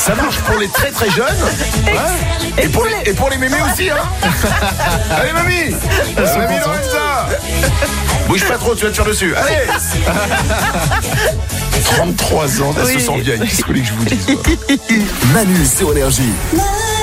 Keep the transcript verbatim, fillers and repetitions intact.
Ça marche pour les très très jeunes. Ouais. Et, pour les, et pour les mémés aussi, hein. Allez, mamie. Mamie Lorenza. Bouge pas trop, tu vas te faire dessus. Allez. trente-trois ans, elle oui. se sent vieille. Qu'est-ce que vous voulez que je vous dise? Manu sur Énergie.